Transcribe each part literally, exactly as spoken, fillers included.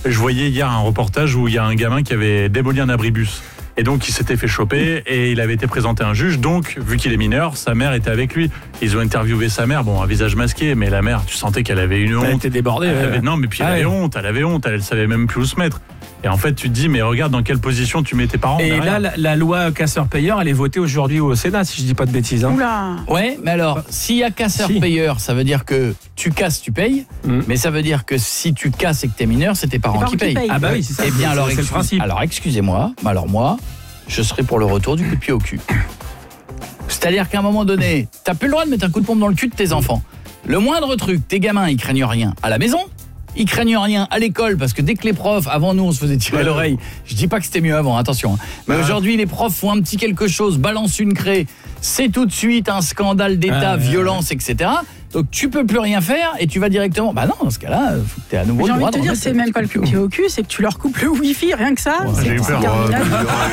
Je voyais hier un reportage où il y a un gamin qui avait démoli un abribus. Et donc, il s'était fait choper et il avait été présenté à un juge. Donc, vu qu'il est mineur, sa mère était avec lui. Ils ont interviewé sa mère, bon, un visage masqué, mais la mère, tu sentais qu'elle avait une honte. Elle était débordée. Elle ouais. avait, non, mais puis elle Ah avait ouais. honte, elle avait honte, elle, elle savait même plus où se mettre. Et en fait, tu te dis, mais regarde dans quelle position tu mets tes parents. Et derrière. là, la, la loi casseur-payeur, elle est votée aujourd'hui au Sénat, si je dis pas de bêtises. Hein. Oula. Ouais, mais alors, s'il y a casseur-payeur, ça veut dire que tu casses, tu payes. Mm. Mais ça veut dire que si tu casses et que t'es mineur, c'est tes parents, parents qui, qui payent. payent. Ah bah oui, c'est ça. Eh bien, c'est, alors, c'est le excuse- principe. alors excusez-moi, mais alors moi, je serai pour le retour du coup de pied au cul. C'est-à-dire qu'à un moment donné, t'as plus le droit de mettre un coup de pompe dans le cul de tes enfants. Le moindre truc, tes gamins, ils craignent rien à la maison. Ils craignent rien à l'école parce que dès que les profs, avant nous on se faisait tirer Ouais. l'oreille, je dis pas que c'était mieux avant, attention. hein. Mais Ouais. aujourd'hui les profs font un petit quelque chose, balancent une craie, c'est tout de suite un scandale d'État, Ah, ouais, violence, et cetera. Donc tu peux plus rien faire et tu vas directement. Bah non, dans ce cas-là, faut que t'aies à nouveau J'ai le envie droit de te dire, remettre c'est un même petit pas le coup de coup de pied au cul, c'est que tu leur coupes le wifi, rien que ça. c'est j'ai eu que c'est peur, terminal.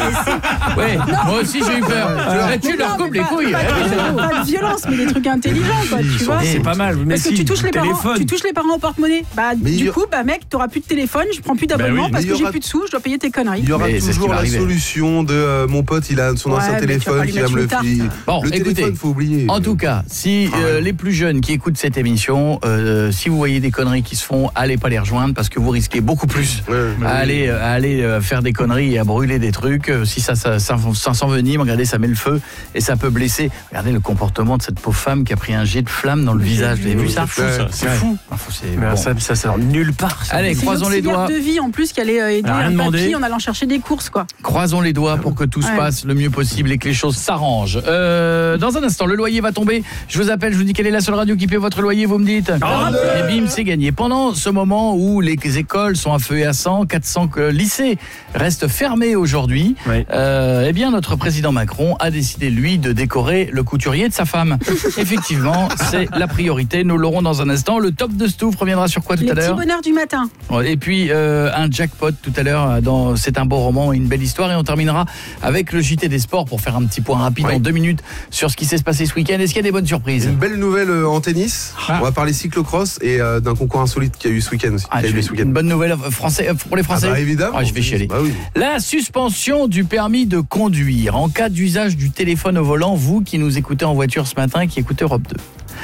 pied. Ouais, moi aussi j'ai eu peur. Là, tu leur Non, coupes mais les pas- couilles. Pas, hein. de- pas de violence, mais des trucs intelligents, quoi, tu vois. C'est pas mal. Mais Parce que si, tu touches les parents, téléphone. tu touches les parents au porte-monnaie. Bah Mais du il y a- coup, bah mec, t'auras plus de téléphone, je prends plus d'abonnement Bah oui, parce mais il que y j'ai aura- plus de sous, je dois payer tes conneries. Il y aura Mais c'est ce qui toujours va la arriver. solution de euh, mon pote, il a son Ouais, ancien mais tu vas pas téléphone lui qui va mettre me une le tarte. filer. Bon, le écoutez, téléphone, faut oublier. En tout cas, si euh, les plus jeunes qui écoutent cette émission, euh, si vous voyez des conneries qui se font, allez pas les rejoindre parce que vous risquez beaucoup plus Ouais. à aller, à aller euh, faire des conneries et à brûler des trucs. Euh, Si ça, ça, ça, ça s'envenime, regardez, ça met le feu et ça peut blesser. Regardez le comportement de cette pauvre femme qui a pris un jet de flamme dans le visage. Vous avez vu ça? C'est fou, ça. C'est Ouais. fou. Ah, faut- c'est- Mais bon. ça, ça sort nulle part. ça. Allez, C'est croisons une les auxiliaire doigts. de vie en plus qui allait euh, aider Elle a rien un demandé. papy en allant chercher des courses, quoi. Croisons les doigts pour que tout se Ouais. passe le mieux possible et que les choses s'arrangent. Euh, dans un instant, le loyer va tomber. Je vous appelle, je vous dis quelle est la seule radio qui paie votre loyer, vous me dites. Et bim, c'est gagné. Pendant ce moment où les écoles sont à feu et à sang, quatre cents lycées restent fermés aujourd'hui, Oui. euh, eh bien notre président Macron a décidé, lui, de décorer le couturier de sa femme. Effectivement, c'est la priorité. Nous l'aurons dans un instant. Le top de Stouff reviendra sur quoi tout Les à petits l'heure? bonheurs du matin. Et puis euh, un jackpot tout à l'heure dans C'est un beau roman et une belle histoire, et on terminera avec le J T des sports pour faire un petit point rapide Ouais. en deux minutes sur ce qui s'est passé ce week-end. Est-ce qu'il y a des bonnes surprises? Une belle nouvelle euh, en tennis. Ah. On va parler cyclocross et euh, d'un concours insolite qu'il y a eu ce week-end aussi. Ah, qu'il y a je eu vais- ce week-end. une bonne nouvelle euh, français, euh, pour les Ah Français. bah, évidemment. Ah, je vais chialer. Bah oui. La suspension du permis de conduire en cas d'usage du téléphone au volant, vous qui nous écoutez en voiture ce matin, qui écoutez Europe deux.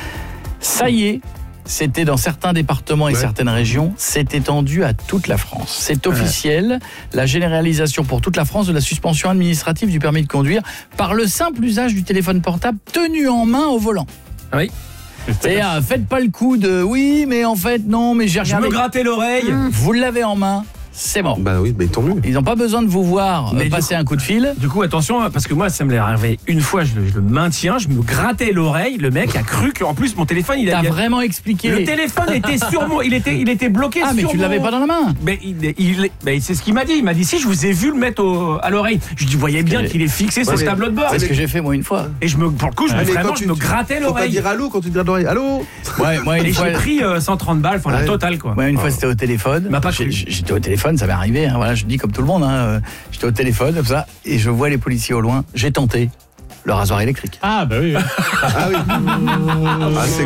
Ça y est, c'était dans certains départements et Ouais. certaines régions, c'est étendu à toute la France. C'est officiel, la généralisation pour toute la France de la suspension administrative du permis de conduire par le simple usage du téléphone portable tenu en main au volant. Oui. C'est-à-dire, faites pas le coup de oui, mais en fait, non, mais j'ai Je me regardé. grattais l'oreille. Vous l'avez en main, c'est bon. Bah oui, mais tant mieux. Ils n'ont pas besoin de vous voir Mais euh, du passer un coup de fil. Du coup, attention, hein, parce que moi, ça me l'est arrivé une fois, je le, je le maintiens, je me grattais l'oreille, le mec a cru qu'en plus mon téléphone, il T'as avait... vraiment expliqué. Le téléphone était sur moi, il était, il était bloqué Ah, sur mais tu mon- l'avais pas dans la main. Mais il, il- mais c'est ce qu'il m'a dit. Il m'a dit si je vous ai vu le mettre au- à l'oreille. Je dis voyez bien que- qu'il est fixé sur Ouais, le mais- tableau de bord. C'est ce que j'ai fait moi une fois. Et je me, pour le coup, je me, Ah, mais vraiment, quand je tu- me tu- grattais Faut pas l'oreille. dire allô quand tu te grattes l'oreille. Allô. Ouais, moi une Et fois, j'ai pris euh, cent trente balles, enfin la Ouais. totale quoi. moi, une fois c'était au téléphone. M'a pas J'ai- cru. J'étais au téléphone, ça m'est arrivé. Hein, voilà, je dis comme tout le monde. Hein, euh, j'étais au téléphone comme ça et je vois les policiers au loin. J'ai tenté le rasoir électrique. Ah, bah oui. oui. Ah oui. Ah, c'est